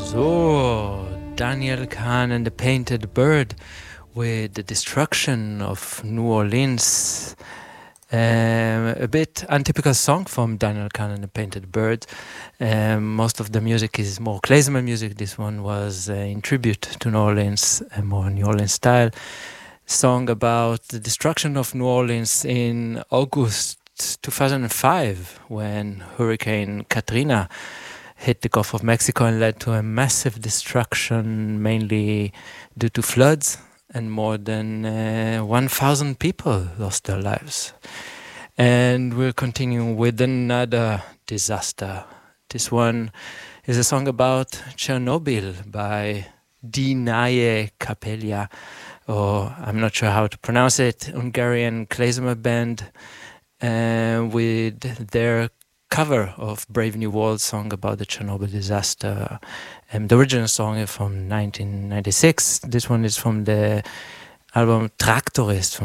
So, Daniel Kahn and the Painted Bird with the destruction of New Orleans. A bit untypical song from Daniel Kahn and the Painted Bird. Most of the music is more klezmer music. This one was in tribute to New Orleans, a more New Orleans style song about the destruction of New Orleans in August 2005 when Hurricane Katrina hit the Gulf of Mexico and led to a massive destruction, mainly due to floods, and more than 1,000 people lost their lives. And we're continuing with another disaster. This one is a song about Chernobyl by Dinaye Kapelia, or I'm not sure how to pronounce it, Hungarian klezmer band, with their cover of Brave New World song about the Chernobyl disaster. The original song is from 1996. This one is from the album Traktorist